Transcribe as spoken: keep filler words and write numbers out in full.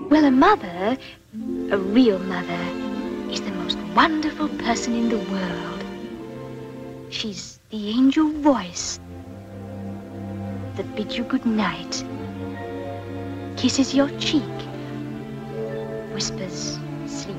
Well, a mother, a real mother, is the most wonderful person in the world. She's the angel voice that bids you good night, kisses your cheek, whispers sleep.